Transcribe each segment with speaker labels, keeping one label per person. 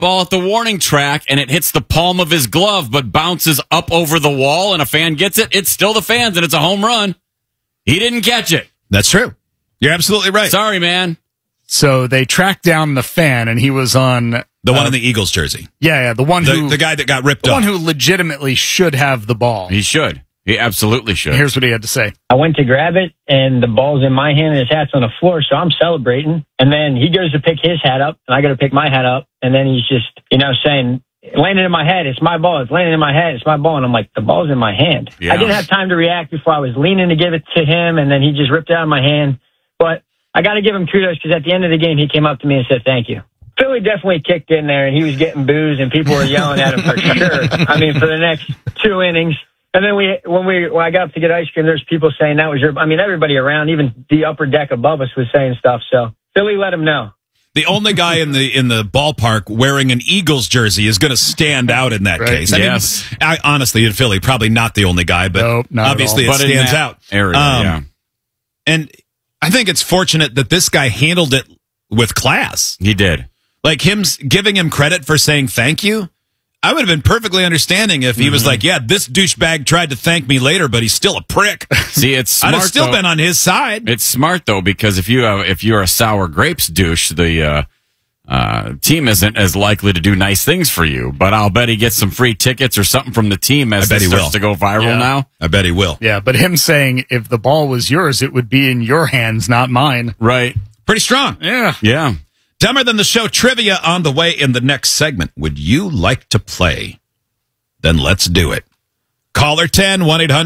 Speaker 1: ball at the warning track, and it hits the palm of his glove, but bounces up over the wall, and a fan gets it, it's still the fans, and it's a home run. He didn't catch it.
Speaker 2: That's true. You're absolutely right.
Speaker 1: Sorry, man.
Speaker 3: So they tracked down the fan, and he was on
Speaker 2: the one in the Eagles jersey.
Speaker 3: Yeah, the one
Speaker 2: the guy that got ripped off.
Speaker 3: The one who legitimately should have the ball.
Speaker 1: He should. He absolutely should.
Speaker 3: Here's what he had to say.
Speaker 4: I went to grab it, and the ball's in my hand, and his hat's on the floor, so I'm celebrating. And then he goes to pick his hat up, and I go to pick my hat up, and then he's just, saying, it landed in my head, it's my ball, it's landing in my head, it's my ball. And I'm like, the ball's in my hand. Yeah. I didn't have time to react before I was leaning to give it to him, and then he just ripped it out of my hand. But I got to give him kudos, because at the end of the game, he came up to me and said, thank you. Philly definitely kicked in there, and he was getting boos, and people were yelling at him for sure. I mean, for the next 2 innings. And then when I got up to get ice cream, there's people saying that was your, everybody around, even the upper deck above us was saying stuff. So Philly let him know.
Speaker 2: The only guy in the ballpark wearing an Eagles jersey is going to stand out in that case.
Speaker 1: Yes.
Speaker 2: Honestly, in Philly, probably not the only guy, but obviously it stands out.
Speaker 1: Area, yeah.
Speaker 2: And I think it's fortunate that this guy handled it with class.
Speaker 1: He did.
Speaker 2: Like giving him credit for saying thank you. I would have been perfectly understanding if he was like, yeah, this douchebag tried to thank me later, but he's still a prick.
Speaker 1: See, it's smart.
Speaker 2: I'd have still been on his side.
Speaker 1: It's smart, though, because if you're a sour grapes douche, the team isn't as likely to do nice things for you. But I'll bet he gets some free tickets or something from the team as it starts to go viral now.
Speaker 2: I bet he will.
Speaker 3: Yeah, but him saying, if the ball was yours, it would be in your hands, not mine.
Speaker 1: Right.
Speaker 2: Pretty strong.
Speaker 3: Yeah.
Speaker 1: Yeah.
Speaker 2: Dumber Than the Show trivia on the way in the next segment. Would you like to play? Then let's do it. Caller 10,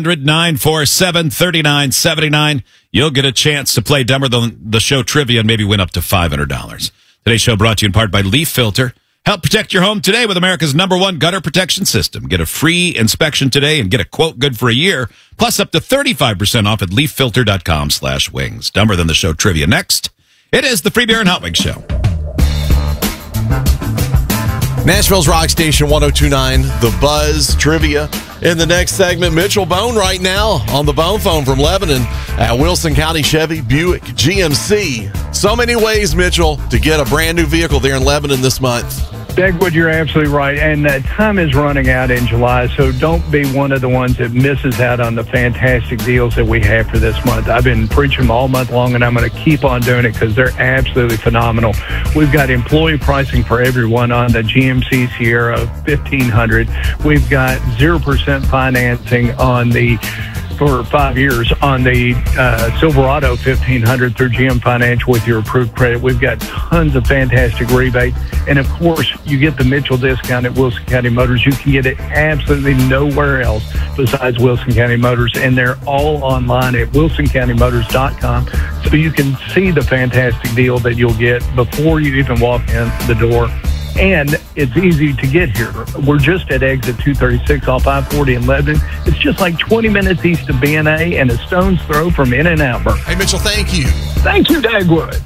Speaker 2: 1-800-947-3979. You'll get a chance to play Dumber Than the Show trivia and maybe win up to $500. Today's show brought to you in part by Leaf Filter. Help protect your home today with America's #1 gutter protection system. Get a free inspection today and get a quote good for a year, plus up to 35% off at leaffilter.com/wings. Dumber Than the Show trivia next. It is the Free Beer and Hot Wings Show.
Speaker 5: Nashville's Rock Station 102.9, The Buzz Trivia. In the next segment, Mitchell Bone right now on the Bone phone from Lebanon at Wilson County Chevy Buick GMC. So many ways, Mitchell, to get a brand new vehicle there in Lebanon this month.
Speaker 6: Dagwood, you're absolutely right. And time is running out in July, so don't be one of the ones that misses out on the fantastic deals that we have for this month. I've been preaching them all month long, and I'm going to keep on doing it because they're absolutely phenomenal. We've got employee pricing for everyone on the GMC Sierra 1500. We've got 0% financing on for 5 years on the Silverado 1500 through GM Financial with your approved credit. We've got tons of fantastic rebates. And, of course, you get the Mitchell discount at Wilson County Motors. You can get it absolutely nowhere else besides Wilson County Motors. And they're all online at wilsoncounty.motors.com. So you can see the fantastic deal that you'll get before you even walk in the door. And it's easy to get here. We're just at exit 236 off I-40 in Lebanon. It's just like 20 minutes east of BNA and a stone's throw from In-N-Out Burger.
Speaker 5: Hey, Mitchell, thank you.
Speaker 6: Thank you, Dagwood.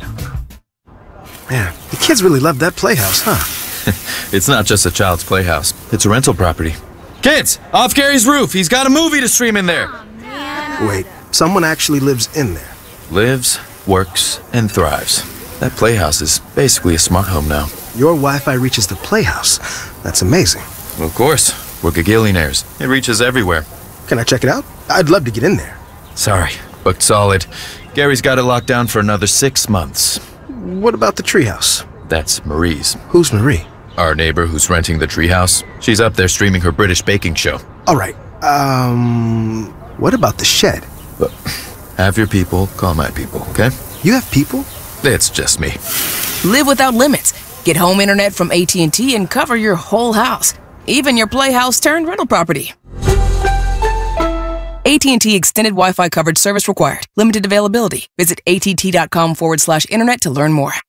Speaker 7: Man, the kids really love that playhouse, huh?
Speaker 8: It's not just a child's playhouse. It's a rental property. Kids, off Gary's roof. He's got a movie to stream in there.
Speaker 7: Wait, someone actually lives in there.
Speaker 8: Lives, works, and thrives. That playhouse is basically a smart home now.
Speaker 7: Your Wi-Fi reaches the playhouse. That's amazing.
Speaker 8: Of course. We're gagillionaires. It reaches everywhere.
Speaker 7: Can I check it out? I'd love to get in there.
Speaker 8: Sorry, booked solid. Gary's got it locked down for another 6 months.
Speaker 7: What about the treehouse?
Speaker 8: That's Marie's.
Speaker 7: Who's Marie?
Speaker 8: Our neighbor who's renting the treehouse. She's up there streaming her British baking show.
Speaker 7: All right. What about the shed?
Speaker 8: But have your people call my people, okay?
Speaker 7: You have people?
Speaker 8: It's just me.
Speaker 9: Live without limits. Get home internet from AT&T and cover your whole house, even your playhouse turned rental property. AT&T Extended Wi-Fi coverage service required. Limited availability. Visit att.com/internet to learn more.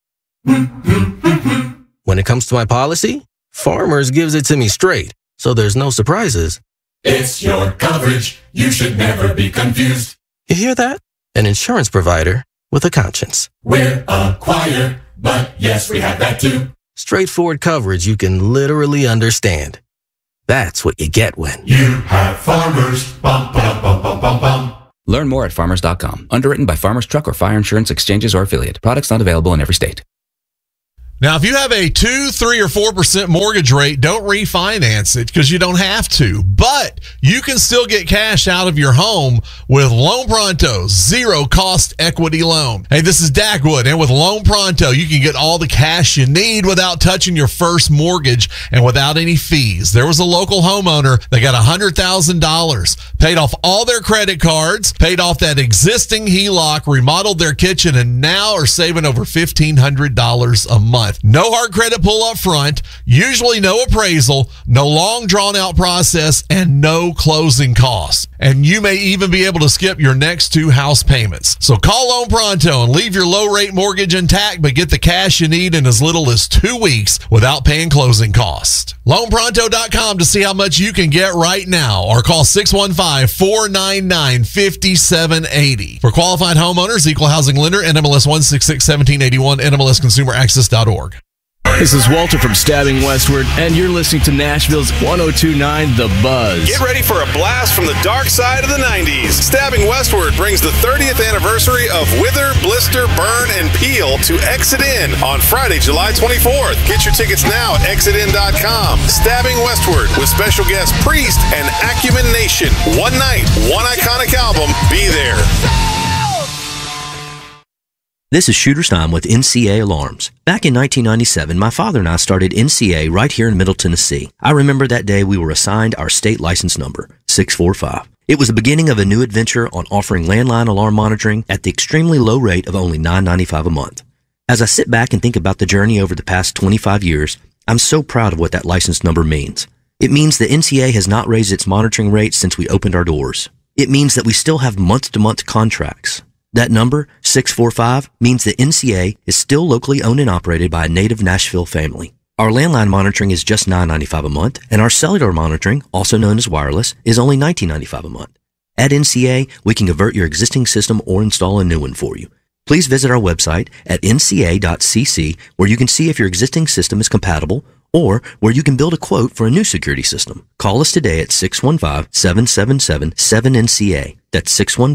Speaker 10: When it comes to my policy, Farmers gives it to me straight, so there's no surprises.
Speaker 11: It's your coverage. You should never be confused.
Speaker 10: You hear that? An insurance provider with a conscience.
Speaker 11: We're a choir, but yes, we have that too.
Speaker 10: Straightforward coverage you can literally understand. That's what you get when
Speaker 11: you have Farmers. Bum, bum, bum, bum, bum, bum.
Speaker 12: Learn more at farmers.com. Underwritten by Farmers Truck or Fire Insurance Exchanges or Affiliate. Products not available in every state.
Speaker 5: Now, if you have a 2, 3, or 4% mortgage rate, don't refinance it because you don't have to. But you can still get cash out of your home with Loan Pronto's zero-cost equity loan. Hey, this is Dagwood, and with Loan Pronto, you can get all the cash you need without touching your first mortgage and without any fees. There was a local homeowner that got $100,000, paid off all their credit cards, paid off that existing HELOC, remodeled their kitchen, and now are saving over $1,500 a month. No hard credit pull up front, usually no appraisal, no long drawn out process, and no closing costs. And you may even be able to skip your next 2 house payments. So call Loan Pronto and leave your low rate mortgage intact, but get the cash you need in as little as 2 weeks without paying closing costs. LoanPronto.com to see how much you can get right now, or call 615-499-5780. For qualified homeowners, equal housing lender, NMLS 1661781, NMLSConsumerAccess.org.
Speaker 12: This is Walter from Stabbing Westward, and you're listening to Nashville's 102.9 The Buzz.
Speaker 13: Get ready for a blast from the dark side of the 90s. Stabbing Westward brings the 30th anniversary of Wither, Blister, Burn, and Peel to Exit In on Friday, July 24th. Get your tickets now at exitin.com. Stabbing Westward with special guest Priest and Acumen Nation. One night, one iconic album. Be there.
Speaker 14: This is Shooter Stein with NCA Alarms. Back in 1997, my father and I started NCA right here in Middle Tennessee. I remember that day we were assigned our state license number, 645. It was the beginning of a new adventure on offering landline alarm monitoring at the extremely low rate of only $9.95 a month. As I sit back and think about the journey over the past 25 years, I'm so proud of what that license number means. It means that NCA has not raised its monitoring rates since we opened our doors. It means that we still have month-to-month contracts. That number, 645, means that NCA is still locally owned and operated by a native Nashville family. Our landline monitoring is just $9.95 a month, and our cellular monitoring, also known as wireless, is only $19.95 a month. At NCA, we can convert your existing system or install a new one for you. Please visit our website at nca.cc, where you can see if your existing system is compatible or where you can build a quote for a new security system. Call us today at 615-777-7NCA. That's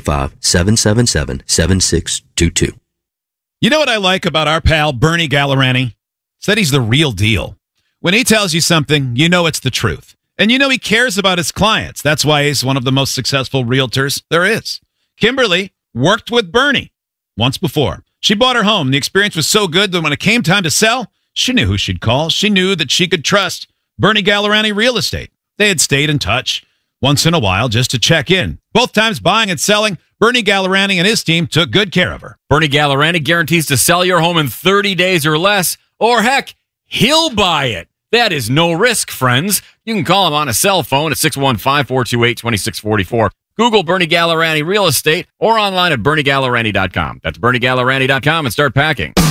Speaker 14: 615-777-7622.
Speaker 2: You know what I like about our pal Bernie Gallerani? It's that he's the real deal. When he tells you something, you know it's the truth. And you know he cares about his clients. That's why he's one of the most successful realtors there is. Kimberly worked with Bernie once before. She bought her home. The experience was so good that when it came time to sell, she knew who she'd call. She knew that she could trust Bernie Gallerani Real Estate. They had stayed in touch once in a while just to check in. Both times buying and selling, Bernie Gallerani and his team took good care of her.
Speaker 1: Bernie Gallerani guarantees to sell your home in 30 days or less, or heck, he'll buy it. That is no risk, friends. You can call him on a cell phone at 615-428-2644. Google Bernie Gallerani Real Estate or online at BernieGallerani.com. That's BernieGallerani.com and start packing.